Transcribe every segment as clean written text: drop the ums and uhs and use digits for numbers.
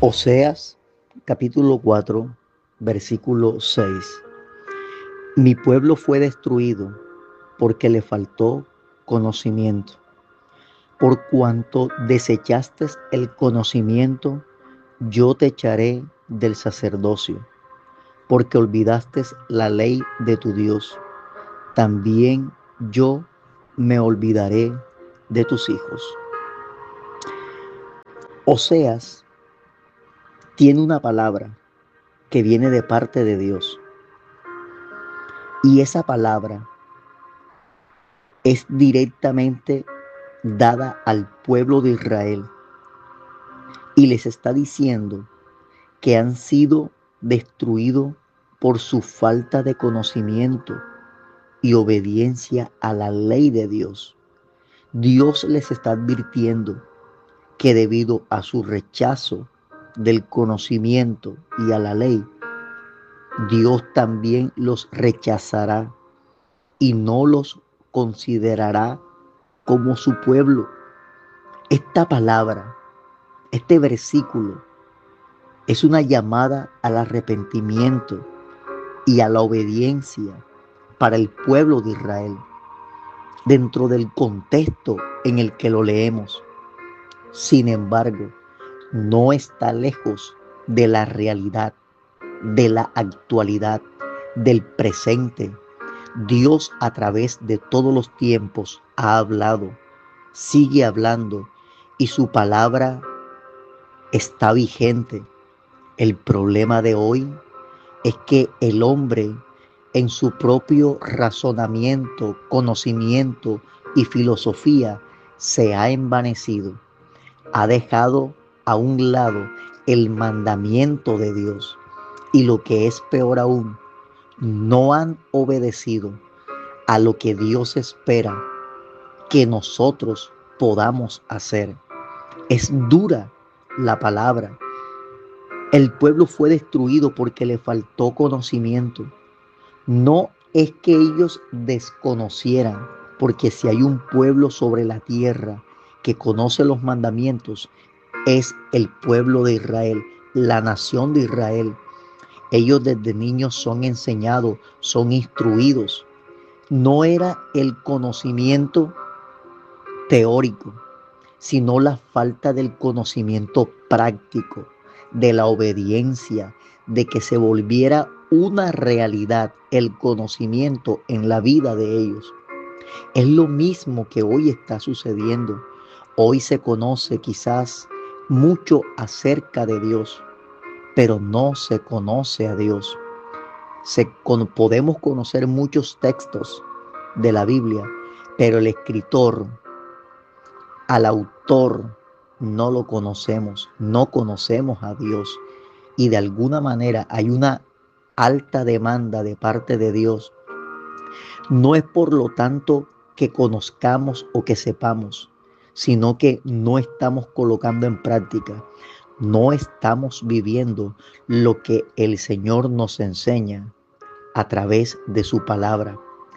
Oseas capítulo 4, versículo 6. Mi pueblo fue destruido porque le faltó conocimiento. Por cuanto desechaste el conocimiento, yo te echaré del sacerdocio, porque olvidaste la ley de tu Dios. También yo me olvidaré de tus hijos. Oseas tiene una palabra que viene de parte de Dios. Y esa palabra es directamente dada al pueblo de Israel y les está diciendo que han sido destruidos por su falta de conocimiento y obediencia a la ley de Dios. Dios les está advirtiendo que debido a su rechazo del conocimiento y a la ley, Dios también los rechazará y no los considerará como su pueblo. Esta palabra, este versículo, es una llamada al arrepentimiento y a la obediencia para el pueblo de Israel, dentro del contexto en el que lo leemos. Sin embargo, no está lejos de la realidad, de la actualidad, del presente. Dios a través de todos los tiempos ha hablado, sigue hablando y su palabra está vigente. El problema de hoy es que el hombre en su propio razonamiento, conocimiento y filosofía se ha envanecido, ha dejado a un lado el mandamiento de Dios y lo que es peor aún, no han obedecido a lo que Dios espera que nosotros podamos hacer. Es dura la palabra. El pueblo fue destruido porque le faltó conocimiento. No es que ellos desconocieran, porque si hay un pueblo sobre la tierra que conoce los mandamientos, es el pueblo de Israel, la nación de Israel. Ellos desde niños son enseñados, son instruidos. No era el conocimiento teórico, sino la falta del conocimiento práctico, de la obediencia, de que se volviera una realidad el conocimiento en la vida de ellos. Es lo mismo que hoy está sucediendo. Hoy se conoce quizás mucho acerca de Dios, pero no se conoce a Dios. Podemos conocer muchos textos de la Biblia, pero el escritor, al autor, no lo conocemos, no conocemos a Dios. Y de alguna manera hay una alta demanda de parte de Dios. No es por lo tanto que conozcamos o que sepamos, sino que no estamos colocando en práctica, no estamos viviendo lo que el Señor nos enseña a través de su palabra.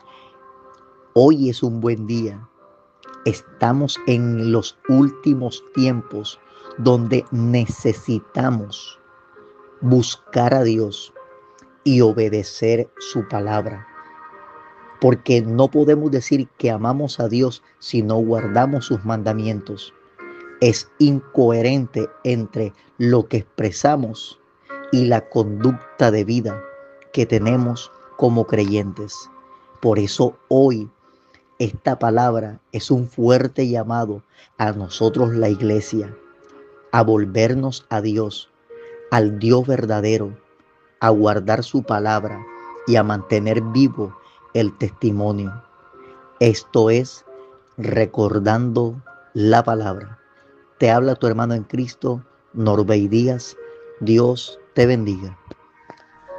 Hoy es un buen día. Estamos en los últimos tiempos donde necesitamos buscar a Dios y obedecer su palabra. Porque no podemos decir que amamos a Dios si no guardamos sus mandamientos. Es incoherente entre lo que expresamos y la conducta de vida que tenemos como creyentes. Por eso hoy esta palabra es un fuerte llamado a nosotros, la iglesia, a volvernos a Dios, al Dios verdadero, a guardar su palabra y a mantener vivo el testimonio. Esto es recordando la palabra. Te habla tu hermano en Cristo, Norbey Díaz. Dios te bendiga.